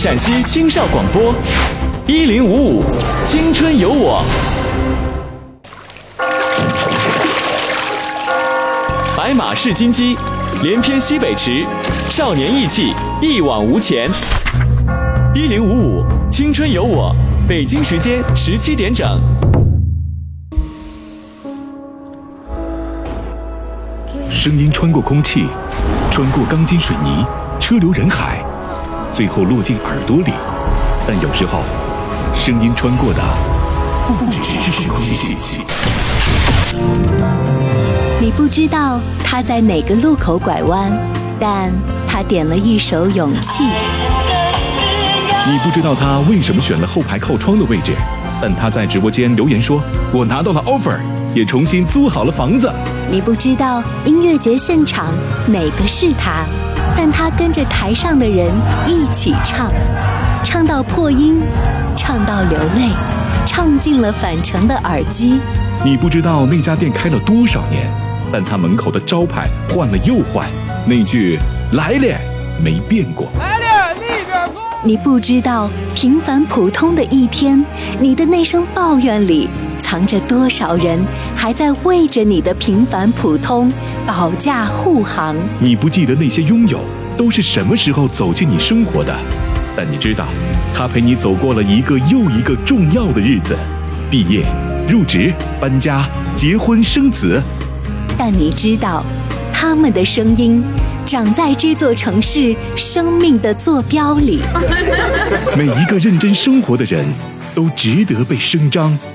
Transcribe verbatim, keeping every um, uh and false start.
陕西青少广播一零五五青春有我。白马市金鸡，连篇西北池，少年义气，一往无前。一零五五青春有我，北京时间十七点整。 声音穿过空气，穿过钢筋水泥，车流人海，最后落进耳朵里。但有时候，声音穿过的不只是空气。 你不知道他在哪个路口拐弯，但他点了一首勇气。 你不知道他为什么选了后排靠窗的位置，但他在直播间留言说：“我拿到了 offer， 也重新租好了房子。” 你不知道音乐节现场哪个是他，但他跟着台上的人一起唱，唱到破音，唱到流泪，唱进了返程的耳机。 你不知道那家店开了多少年，但他门口的招牌换了又换，那句“来了”没变过。 来了，那边坐。 你不知道平凡普通的一天，你的那声抱怨里藏着多少人还在为着你的平凡普通保驾护航。 你不记得那些拥有都是什么时候走进你生活的，但你知道他陪你走过了一个又一个重要的日子，毕业、入职、搬家、结婚、生子。 但你知道他们的声音长在这座城市生命的坐标里。 每一个认真生活的人都值得被声张。